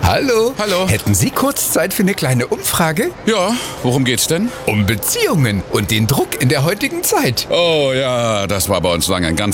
Hallo. Hallo. Hätten Sie kurz Zeit für eine kleine Umfrage? Ja, worum geht's denn? Um Beziehungen und den Druck in der heutigen Zeit. Oh ja, das war bei uns lange ein ganz